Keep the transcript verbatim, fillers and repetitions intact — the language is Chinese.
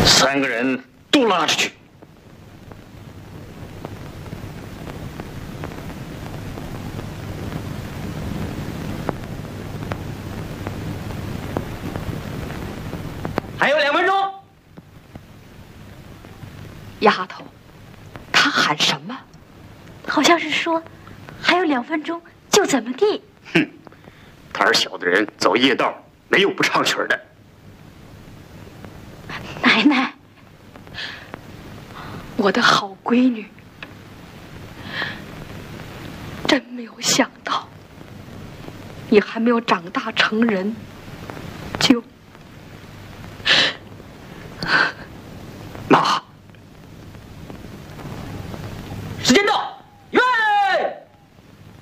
三个人都拉出去。 还有两分钟。 丫头，他喊什么？ 好像是说还有两分钟就怎么地。 哼，胆儿小的人走夜道，没有不唱曲的。 奶奶， 我的好闺女，真没有想到，你还没有长大成人，